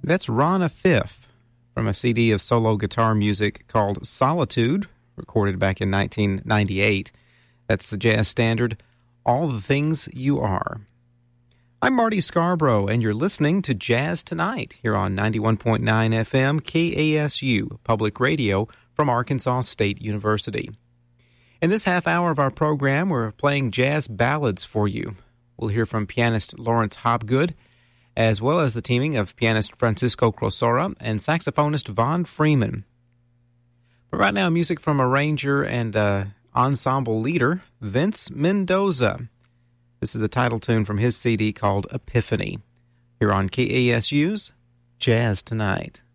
That's Rana Fifth from a CD of solo guitar music called Solitude, recorded back in 1998. That's the jazz standard, All the Things You Are. I'm Marty Scarborough, and you're listening to Jazz Tonight here on 91.9 FM KASU, public radio from Arkansas State University. In this half hour of our program, we're playing jazz ballads for you. We'll hear from pianist Lawrence Hopgood, as well as the teaming of pianist Francisco Crosora and saxophonist Von Freeman. But right now, music from arranger and ensemble leader Vince Mendoza. This is the title tune from his CD called Epiphany, here on KASU's Jazz Tonight.